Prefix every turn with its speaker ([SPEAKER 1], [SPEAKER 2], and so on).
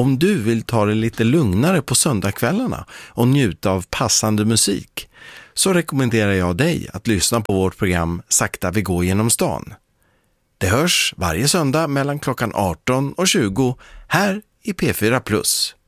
[SPEAKER 1] Om du vill ta det lite lugnare på söndagskvällarna och njuta av passande musik, så rekommenderar jag dig att lyssna på vårt program Sakta vi går genom stan. Det hörs varje söndag mellan klockan 18 och 20 här i P4+.